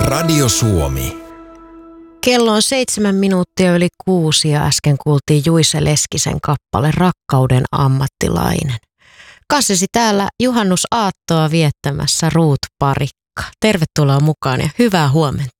Radio Suomi. Kello on 7 minuuttia yli 6 ja äsken kuultiin Juise Leskisen kappale Rakkauden ammattilainen. Kanssasi täällä juhannusaattoa viettämässä Ruut Parikka. Tervetuloa mukaan ja hyvää huomenta.